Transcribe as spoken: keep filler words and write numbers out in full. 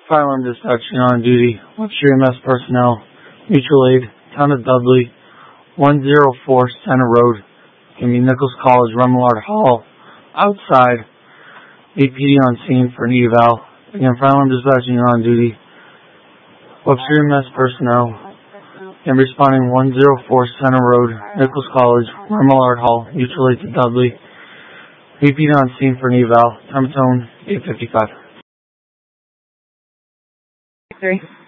Fire alarm dispatch, you're on duty. Webster E M S personnel, mutual aid, town of Dudley, one oh four Center Road. Can be Nichols College, Remillard Hall, outside. A P D on scene for an eval. Again, fire alarm dispatch, you're on duty. Webster E M S personnel, and responding one oh four Center Road, Nichols College, Remillard Hall, mutual aid to Dudley. A P D on scene for an eval. Time of tone, eight fifty-five. Three.